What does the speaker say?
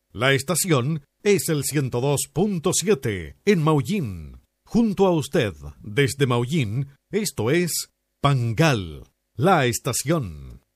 La estación es el 102.7 en Maullín. Junto a usted, desde Maullín, esto es Pangal, la estación.